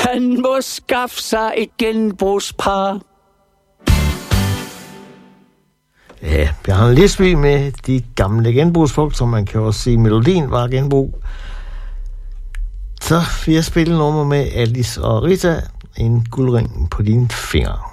Han må skaffe sig et genbrugspar. Ja, Bjarne Lisby med de gamle genbrugsfolk, som man kan også sige, melodien var genbrug. Så vil jeg spille nummer med Alice og Rita, en guldring på dine fingre.